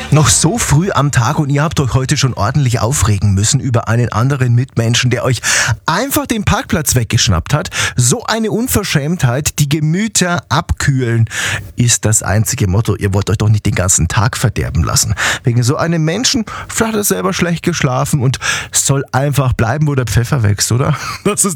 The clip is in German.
Noch so früh am Tag und ihr habt euch heute schon ordentlich aufregen müssen über einen anderen Mitmenschen, der euch einfach den Parkplatz weggeschnappt hat. So eine Unverschämtheit, die Gemüter abkühlen, ist das einzige Motto. Ihr wollt euch doch nicht den ganzen Tag verderben lassen. Wegen so einem Menschen, vielleicht hat er selber schlecht geschlafen und es soll einfach bleiben, wo der Pfeffer wächst, oder? Das ist